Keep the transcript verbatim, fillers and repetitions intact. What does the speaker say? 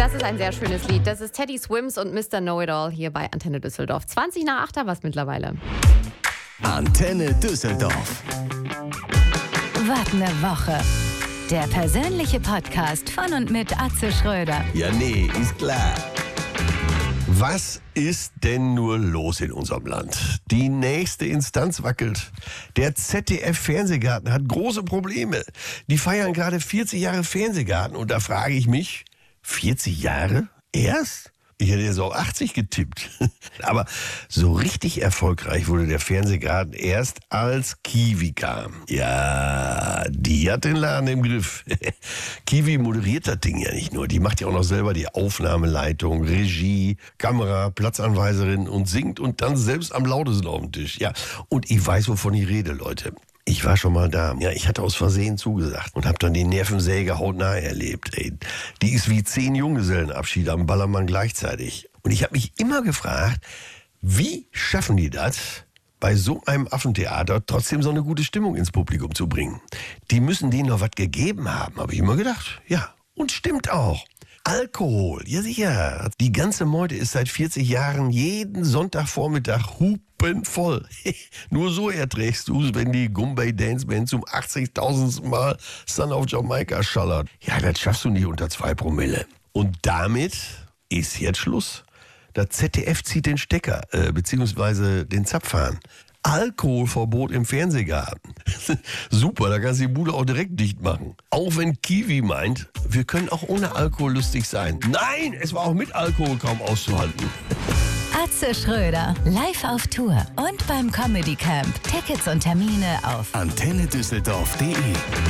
Das ist ein sehr schönes Lied. Das ist Teddy Swims und Mister Know-It-All hier bei Antenne Düsseldorf. zwanzig nach acht war es mittlerweile. Antenne Düsseldorf. Was ne Woche. Der persönliche Podcast von und mit Atze Schröder. Ja, nee, ist klar. Was ist denn nur los in unserem Land? Die nächste Instanz wackelt. Der Z D F-Fernsehgarten hat große Probleme. Die feiern gerade vierzig Jahre Fernsehgarten und da frage ich mich, vierzig Jahre? Erst? Ich hätte ja so auf achtzig getippt. Aber so richtig erfolgreich wurde der Fernsehgarten erst, als Kiwi kam. Ja, die hat den Laden im Griff. Kiwi moderiert das Ding ja nicht nur. Die macht ja auch noch selber die Aufnahmeleitung, Regie, Kamera, Platzanweiserin und singt und dann selbst am lautesten auf dem Tisch. Ja, und ich weiß, wovon ich rede, Leute. Ich war schon mal da. Ja, ich hatte aus Versehen zugesagt und habe dann die Nervensäge hautnah erlebt. Ey, die ist wie zehn Junggesellenabschiede am Ballermann gleichzeitig. Und ich habe mich immer gefragt, wie schaffen die das, bei so einem Affentheater trotzdem so eine gute Stimmung ins Publikum zu bringen? Die müssen denen noch was gegeben haben, habe ich immer gedacht. Ja, und stimmt auch. Alkohol, ja sicher. Die ganze Meute ist seit vierzig Jahren jeden Sonntagvormittag hupenvoll. Nur so erträgst du es, wenn die Gumbay Dance Band zum achtzigtausendsten Mal Son of Jamaica schallert. Ja, das schaffst du nicht unter zwei Promille. Und damit ist jetzt Schluss. Das Z D F zieht den Stecker, äh, beziehungsweise den Zapfhahn. Alkoholverbot im Fernsehgarten. Super, da kannst du die Bude auch direkt dicht machen. Auch wenn Kiwi meint, wir können auch ohne Alkohol lustig sein. Nein, es war auch mit Alkohol kaum auszuhalten. Atze Schröder, live auf Tour und beim Comedy Camp. Tickets und Termine auf antenne düsseldorf punkt de